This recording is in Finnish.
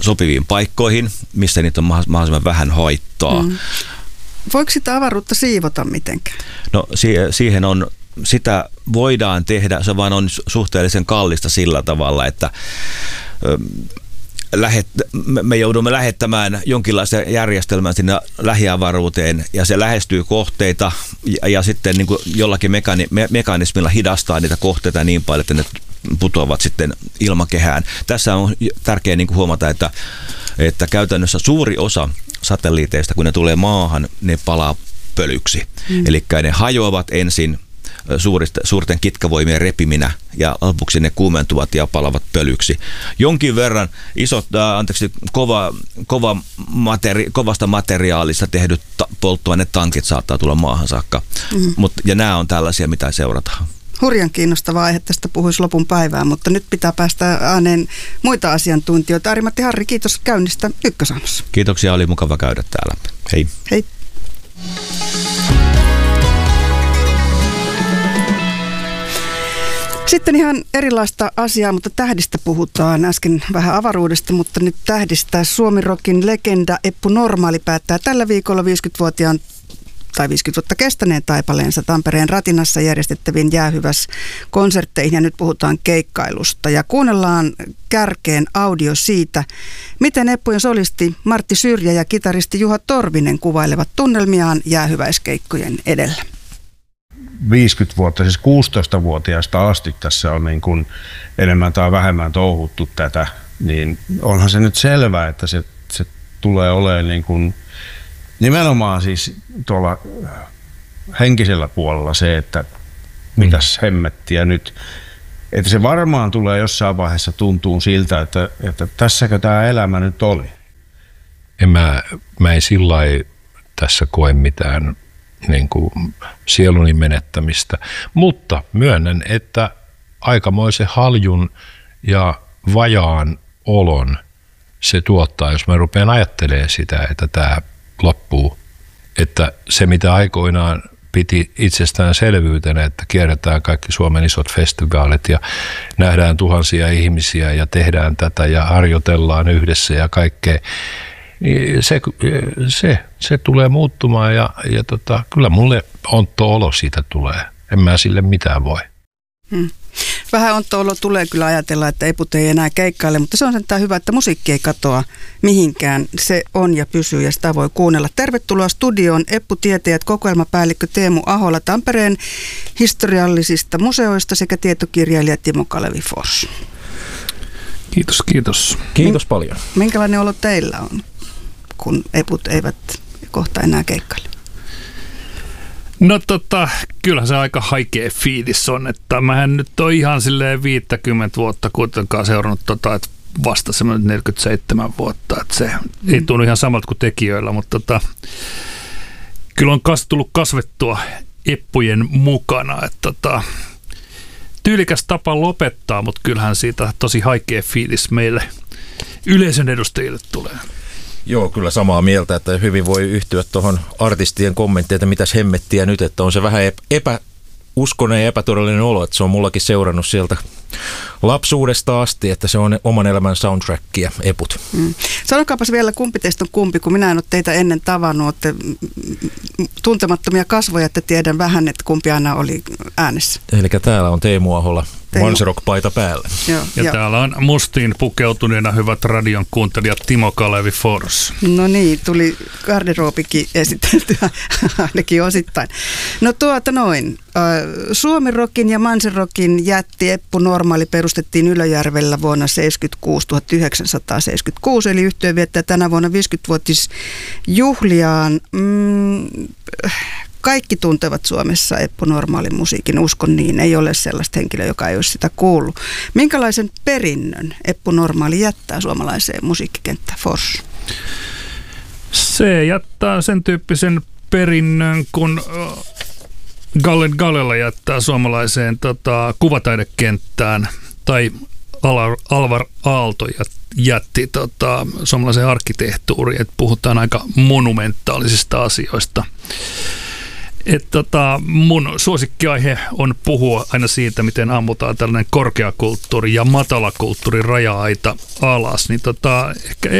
sopiviin paikkoihin, missä niitä on mahdollisimman vähän haittaa. Voiko sitä avaruutta siivota mitenkään? No siihen sitä voidaan tehdä, se vaan on suhteellisen kallista sillä tavalla, että me joudumme lähettämään jonkinlaisen järjestelmän sinne lähiavaruuteen ja se lähestyy kohteita ja sitten niin kuin jollakin mekanismilla hidastaa niitä kohteita niin paljon, että ne putoavat sitten ilmakehään. Tässä on tärkeää niin kuin huomata, että käytännössä suuri osa satelliiteista, kun ne tulee maahan, ne palaa pölyksi. Eli ne hajoavat ensin suurten kitkavoimien repiminä ja lopuksi ne kuumentuvat ja palavat pölyksi. Jonkin verran kovasta materiaalista tehdyt polttoainetankit saattaa tulla maahan saakka, ja nämä on tällaisia, mitä seurataan. Hurjan kiinnostava aihe, tästä puhuisi lopun päivää, mutta nyt pitää päästä ääneen muita asiantuntijoita. Ari-Matti Harri, kiitos käynnistä Ykkösaamussa. Kiitoksia, oli mukava käydä täällä. Hei. Hei. Sitten ihan erilaista asiaa, mutta tähdistä puhutaan. Äsken vähän avaruudesta, mutta nyt tähdistä. Suomi-rockin legenda Eppu Normaali päättää tällä viikolla 50 vuotta kestäneen taipaleensa Tampereen Ratinassa järjestettäviin jäähyväs-konsertteihin. Ja nyt puhutaan keikkailusta. Ja kuunnellaan kärkeen audio siitä, miten Eppujen solisti Martti Syrjä ja kitaristi Juha Torvinen kuvailevat tunnelmiaan jäähyväiskeikkojen edellä. 50 vuotta, siis 16-vuotiaasta asti tässä on niin kuin enemmän tai vähemmän touhuttu tätä, niin onhan se nyt selvää, että se tulee olemaan niin kuin nimenomaan siis tuolla henkisellä puolella se, että mitäs hemmettiä nyt. Että se varmaan tulee jossain vaiheessa tuntuu siltä, että tässäkö tämä elämä nyt oli. Mä en sillai tässä koe mitään niin kuin sieluni menettämistä, mutta myönnän, että aikamoisen haljun ja vajaan olon se tuottaa, jos mä rupean ajattelemaan sitä, että tämä loppuu. Että se, mitä aikoinaan piti itsestäänselvyytenä, että kierretään kaikki Suomen isot festivaalit ja nähdään tuhansia ihmisiä ja tehdään tätä ja harjoitellaan yhdessä ja kaikkea, niin se tulee muuttumaan ja kyllä mulle ontto olo siitä tulee. En mä sille mitään voi. Vähän ontto olo tulee kyllä ajatella, että Eput ei enää keikkaile, mutta se on sentään hyvä, että musiikki ei katoa mihinkään. Se on ja pysyy ja sitä voi kuunnella. Tervetuloa studioon Eppu-tietäjät, kokoelmapäällikkö Teemu Ahola Tampereen historiallisista museoista sekä tietokirjailija Timo Kalevi-Fors. Kiitos, kiitos. Kiitos paljon. Minkälainen olo teillä on, kun Eput eivät kohta enää keikkaile? No kyllähän se aika haikea fiilis on, että mähän nyt on ihan silleen 50 vuotta kuitenkaan seurannut että vasta semmoinen 47 vuotta, että se ei tunnu ihan samalta kuin tekijöillä, mutta kyllä on tullut kasvettua Eppujen mukana, että tyylikäs tapa lopettaa, mutta kyllähän siitä tosi haikea fiilis meille yleisön edustajille tulee. Joo, kyllä samaa mieltä, että hyvin voi yhtyä tuohon artistien kommenttiin, että mitäs hemmettiä nyt, että on se vähän epäuskonen ja epätodellinen olo, että se on mullakin seurannut sieltä lapsuudesta asti, että se on oman elämän soundtrackia, Eput. Sanokaapas vielä, kumpi teistä on kumpi, kun minä en ole teitä ennen tavannut, olette tuntemattomia kasvoja, että tiedän vähän, että kumpi aina oli äänessä. Eli täällä on Teemu Ahola, Manserock-paita päällä. Joo, ja täällä on mustiin pukeutuneena hyvät radion kuuntelijat Timo Kalevi-Fors. No niin, tuli garderoobikin esiteltyä ainakin osittain. No Suomi-rockin ja Manserockin jätti Eppu Normaali perustettiin Ylöjärvellä vuonna 1976, eli yhtye viettää tänä vuonna 50-vuotisjuhliaan. Kaikki tuntevat Suomessa Eppu Normaalin musiikin, uskon niin. Ei ole sellaista henkilöä, joka ei olisi sitä kuullut. Minkälaisen perinnön Eppu Normaali jättää suomalaiseen musiikkikenttään, Fors? Se jättää sen tyyppisen perinnön, kun Galella jättää suomalaiseen kuvataidekenttään, tai Alvar Aalto jätti suomalaiseen arkkitehtuuriin, että puhutaan aika monumentaalisista asioista. Mun suosikkiaihe on puhua aina siitä, miten ammutaan tällainen korkeakulttuuri ja matalakulttuurin raja-aita alas. Niin ehkä